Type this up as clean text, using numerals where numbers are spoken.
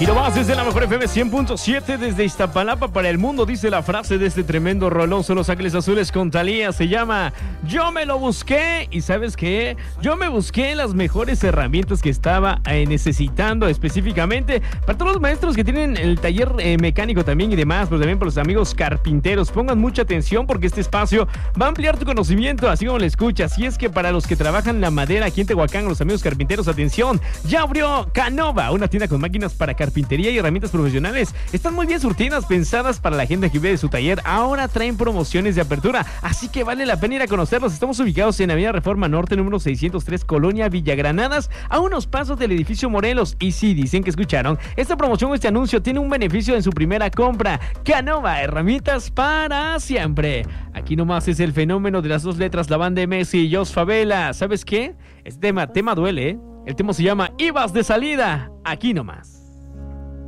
Aquí nomás desde la mejor FM 100.7 desde Iztapalapa para el mundo, dice la frase de este tremendo roloso Los Ángeles Azules con Thalía. Se llama Yo me lo busqué. Y ¿sabes qué? Yo me busqué las mejores herramientas que estaba necesitando, específicamente para todos los maestros que tienen el taller mecánico también y demás, pero también para los amigos carpinteros. Pongan mucha atención porque este espacio va a ampliar tu conocimiento, así como lo escuchas. Y es que para los que trabajan la madera aquí en Tehuacán, los amigos carpinteros, atención, ya abrió Canova, una tienda con máquinas para carpintería y herramientas profesionales. Están muy bien surtidas, pensadas para la gente que vive de su taller. Ahora traen promociones de apertura, así que vale la pena ir a conocerlos. Estamos ubicados en Avenida Reforma Norte, número 603, Colonia Villagranadas, a unos pasos del edificio Morelos. Y sí, dicen que escucharon, esta promoción o este anuncio tiene un beneficio en su primera compra. Canova, herramientas para siempre. Aquí nomás es el fenómeno de las dos letras, la banda de Messi y Jos Favela. ¿Sabes qué? Este tema duele, ¿eh? El tema se llama Ibas de salida. Aquí nomás.